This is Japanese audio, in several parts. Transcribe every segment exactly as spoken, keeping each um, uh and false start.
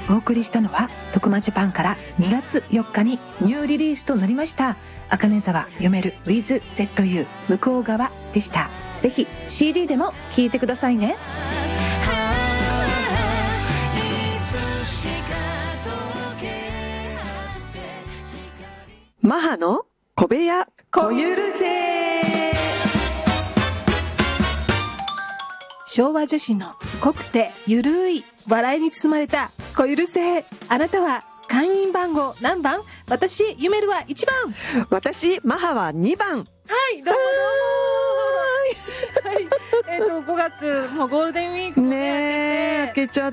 お送りしたのは徳間ジャパンからにがつよっかにニューリリースとなりました茜沢読める with ゼットユー 向こう側でした。ぜひ シーディー でも聴いてくださいね。 マハの小部屋小許せ。 昭和女子の濃くてゆるい笑いに包まれた小許せ。あなたは会員番号何番？私ゆめるはいちばん、 私マハはにばん。 はい、どうもどうも。はい、えっとごがつもうゴールデンウィークもね、 ねえ、明けちゃった。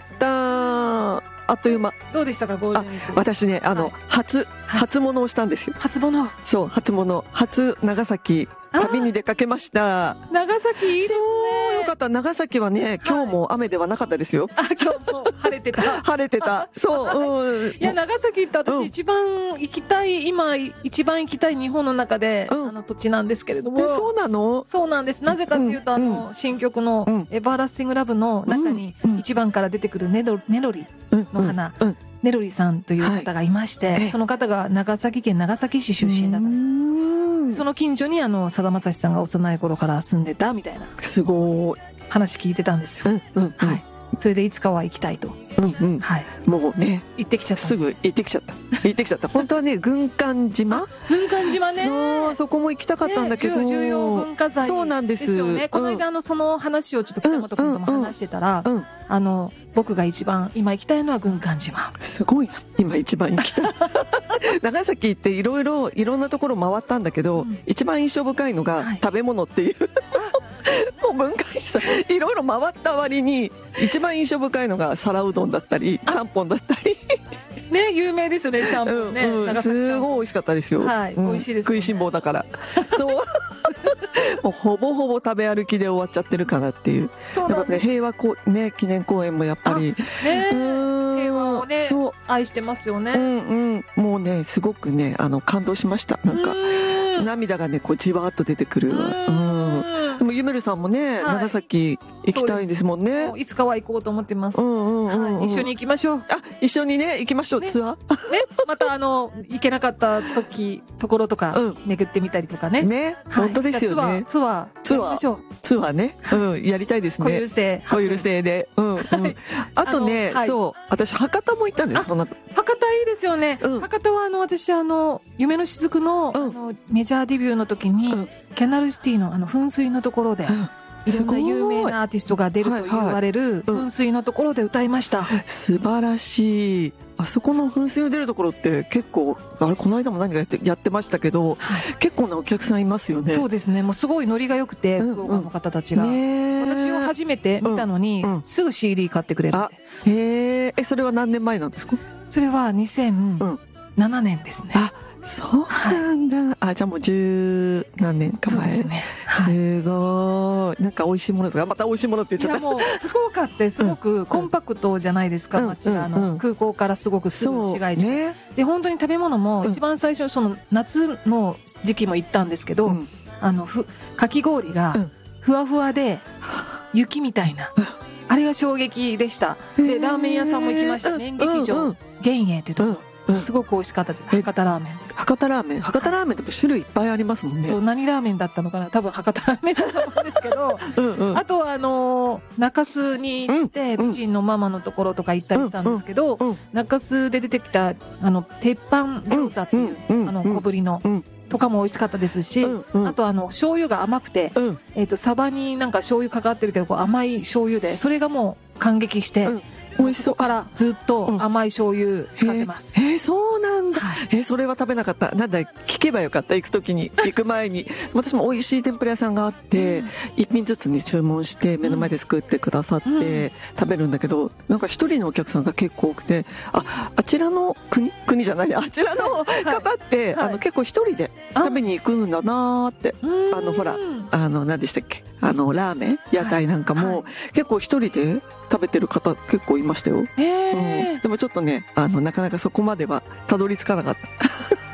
あっという間。 どうでしたかゴールデンウィーク？ 私ね、あの、はい、初、 はい、 初物をしたんですよ。 初物。 そう、初物。初長崎、旅に出かけました。 長崎いいですね。 そう、よかった。長崎はね、今日も雨ではなかったですよ。 はい、あ、今日も晴れてた。 晴れてた。そう、うん。 いや、長崎って私一番行きたい、うん、今一番行きたい日本の中で、うん、あの土地なんですけれども。 え、そうなの？ そうなんです。なぜかというと、うん、あの、新曲の、うん、エバーラスティングラブの中に、一番から出てくるネロ、ネロリの花。うんうん、ネロリさんという方がいまして、はい、その方が長崎県長崎市出身だったんですよ。その近所にあのさだまさしさんが幼い頃から住んでたみたいなすごい話聞いてたんですよ。うんうんうん、はい。それでいつかは行きたいと。 うんうん。はい。もうね。 行ってきちゃった。 すぐ行ってきちゃった。行ってきちゃった。本当はね、軍艦島。 軍艦島ね。 そう、そこも行きたかったんだけど。 ね、重要文化財。 そうなんです。 ですよね。この間のその話をちょっと北本君とも話してたら、うんうんうん、あの僕が一番今行きたいのは軍艦島。 すごいな。今一番行きたい。長崎っていろいろいろんなところ回ったんだけど、うん、一番印象深いのが食べ物っていう。はいもう文化遺産いろいろ回った割に一番印象深いのが皿うどんだったりちゃんぽんだったりね、有名ですよね、ちゃんぽんね、うんうん、 すごい美味しかったですよ。 はい、うん、美味しいですよね。 食いしん坊だからそうもうほぼほぼ食べ歩きで終わっちゃってるかなっていう。 そうなんです。 やっぱね、平和こ、ね、記念公園もやっぱり、 ね、平和をねそう愛してますよね。 うんうん、もうねすごくねあの感動しました。なんか涙がねこうじわーっと出てくる。うんでもゆめるさんもね、はい、長崎行きたいですもんね。 いつかは行こうと思ってます。うんうんうんうん、はい、一緒に行きましょう。 あ、一緒にね行きましょう、ね、ツアー。ね、 またあの行けなかった時ところとか巡ってみたりとかね。 ね、はい、本当ですよね。 ツアーツアーツアーツアーね、うんやりたいですね。 小許せ小許せで、うんうん。あとね、はい、そう私博多も行ったんです。その後博多いいですよね。うん、博多はあの私あの夢の雫 の,、うん、あのメジャーデビューの時に、うん、キャナルシティのあの噴水のところで。うんいろんな有名なアーティストが出ると言われる噴水のところで歌いました。はいはいうん、 素晴らしい。あそこの噴水の出るところって結構あれこの間も何かやって、やってましたけど、はい、結構なお客さんいますよね。 そうですね。もうすごいノリが良くて、うんうん、福岡の方たちが、ね、私を初めて見たのに、うんうん、すぐ シーディー 買ってくれる。 あへえ。それは何年前なんですか？ それはにせんななねんですね。 うん、あそうなんだ、はい、あじゃあもう十何年か前。 そうですね、 はい、すごい。なんか美味しいものとかまた美味しいものって言っちゃった。 いやもう福岡ってすごくコンパクトじゃないですか、うん、街があの、うんうん、空港からすごくすぐ市街地、ね、で本当に食べ物も一番最初その夏の時期も行ったんですけど、うん、あのふかき氷がふわふわで雪みたいな、うん、あれが衝撃でした。でラーメン屋さんも行きました。麺劇場、うんうん、幻影っていうところ、うんすごく美味しかったです。博多ラーメン。 博多ラーメン博多ラーメンって種類いっぱいありますもんね。 そう何ラーメンだったのかな、多分博多ラーメンだと思うんですけどうん、うん、あとはあのー、中洲に行って、うん、美人のママのところとか行ったりしたんですけど、うんうん、中洲で出てきたあの鉄板餃子っていう、うん、あの小ぶりの、うんとかも美味しかったですし、うんうん、あとあの醤油が甘くて、うん、えっとサバになんか醤油かかってるけどこう甘い醤油でそれがもう感激して、うん美味しそう。からずっと甘い醤油使ってます。 うん、えー、えー、そうなんだ。はい、えー、それは食べなかった。なんだ、聞けばよかった。行くときに、行く前に。私も美味しい天ぷら屋さんがあって、うん、一品ずつに注文して目の前で作ってくださって食べるんだけど、うん、なんか一人のお客さんが結構多くて、あ、あちらの国、国じゃない、あちらの方って、はい、あの結構一人で食べに行くんだなーって。あの、ほら、あの、何でしたっけ、あの、ラーメン屋台なんかも、はいはい、結構一人で食べてる方結構いましたよ。えーうん、でもちょっとねあのなかなかそこまではたどり着かなかった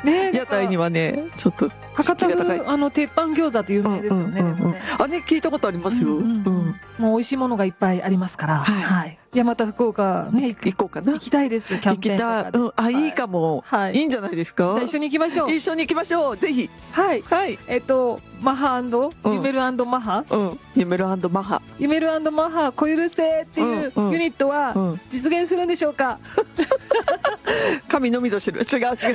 ね、 屋台にはねちょっと博多風あの鉄板餃子って有名ですよね。 あね聞いたことありますよ。うんうんうん、 もう美味しいものがいっぱいありますから。はい。はい、いやまた福岡ね行こうかな。 行きたいです。キャンペーンとかで。 行きたい。うん、あいいかも。はい。いいんじゃないですか。 じゃあ一緒に行きましょう。 一緒に行きましょう。ぜひ。 はい。はい。えっとマハ&ユメル&マハ。 うん。ユメル&マハ。 ユメル&マハ小許せっていうユニットは実現するんでしょうか。 神のみぞ知る。違う違う違う違う。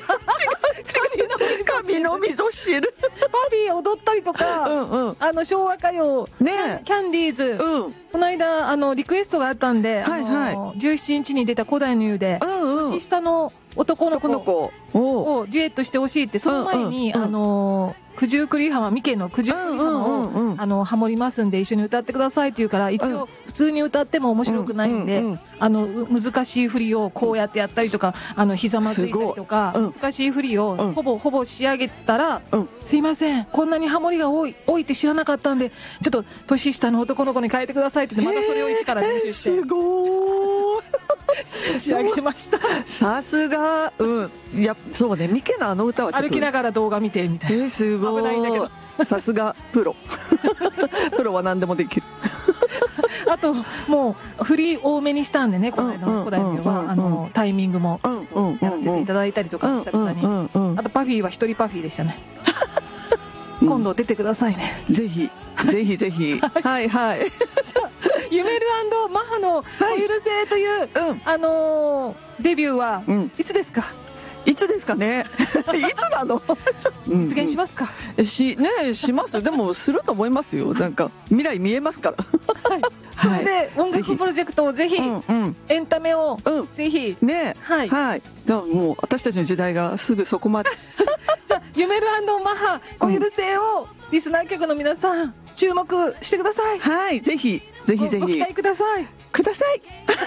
神のみぞ知る。 パフィー踊ったりとか、うんうん、あの昭和歌謡、ね、キャンディーズ、うん、この間あのリクエストがあったんで、はいはい、あのじゅうしちにちに出た古代の湯で、うんうん、年下の男の子をデュエットしてほしいって、その前に、うんうん、あの九十九里浜、三毛の九十九里浜を、うんうんうん、あのハモりますんで一緒に歌ってくださいって言うから、一応普通に歌っても面白くないんで、うんうんうん、あの難しい振りをこうやってやったりとか、あのひざまずいたりとか、うん、難しい振りをほぼほぼ仕上げたら、うん、すいませんこんなにハモリが多い多いって知らなかったんでちょっと年下の男の子に変えてくださいって言って、またそれを一から練習して、えー、すごー仕上げました。 さすが、うん、いやそうね、ミケのあの歌はちょっと歩きながら動画見てみたいな、 えー、すごい、危ないんだけどさすがプロプロは何でもできるあともう振り多めにしたんでね、この間の古代のはあのタイミングもやらせていただいたりとか、久々に。あとパフィーは一人パフィーでしたね。今度出てくださいね。 ぜひぜひぜひ。はいはい。 じゃあユメル&マハの小許せという、あのデビューはいつですか？ いつですかね。いつなの？ 実現しますか？ しねします。でもすると思いますよ。なんか未来見えますから。 はい。それで音楽プロジェクトをぜひ、エンタメをぜひね、はいはい。じゃあもう私たちの時代がすぐそこまで。 じゃあユメル&マハ小許せをリスナー客の皆さん注目してください。 はい、ぜひぜひぜひご期待ください。 ください。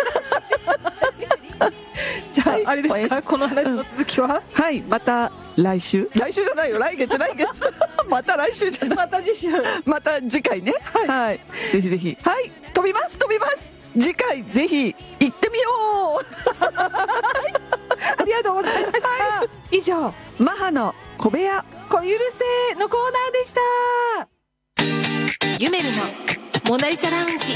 じゃああれですか、この話の続きは？ はい、また来週来週じゃないよ、来月来月また来週じゃない、 また次週、 また次回ね。はい、はい、ぜひぜひ、はい、飛びます飛びます、次回ぜひ行ってみようありがとうございました、はい、以上マハの小部屋小許せのコーナーでした。 ユメルのモナリザラウンジ。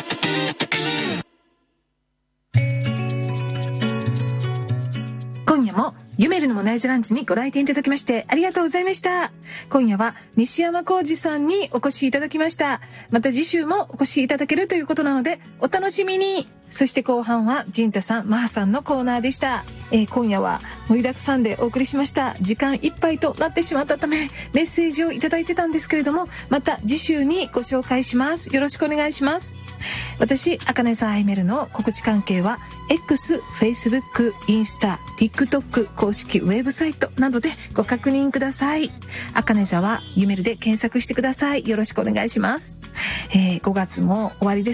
今夜もユメルのモナリザランチにご来店いただきましてありがとうございました。今夜は西山浩二さんにお越しいただきました。また次週もお越しいただけるということなのでお楽しみに。そして後半はジンタさん、マハさんのコーナーでした。えー、今夜は盛りだくさんでお送りしました。時間いっぱいとなってしまったためメッセージをいただいてたんですけれども、また次週にご紹介します。よろしくお願いします。私、あかねさんアイメルの告知関係は X、Facebook、インスタ、TikTok 公式ウェブサイトなどでご確認ください。あかねさはユメルで検索してください。よろしくお願いします。えー、ごがつも終わりです。